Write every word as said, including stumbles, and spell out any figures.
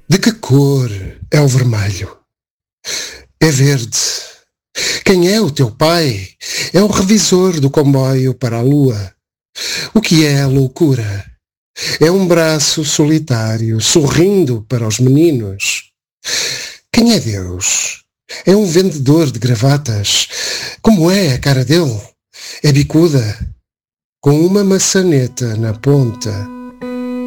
De que cor é o vermelho? É verde. Quem é o teu pai? É o revisor do comboio para a lua. O que é a loucura? É um braço solitário, sorrindo para os meninos. Quem é Deus? É um vendedor de gravatas. Como é a cara dele? É bicuda, com uma maçaneta na ponta.